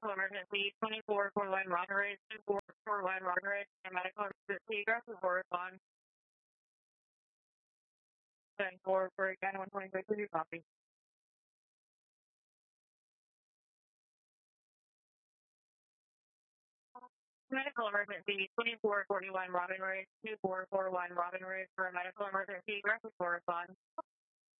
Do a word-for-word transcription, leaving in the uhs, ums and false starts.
medical emergency, twenty-four forty-one Robin Ridge, twenty-four forty-one Robin Ridge, and medical emergency, aggressive correspond. ten four for again, one twenty-six, with you copy. Medical emergency, twenty-four forty-one Robin Ridge, twenty-four forty-one Robin Ridge for a medical emergency, aggressive correspond.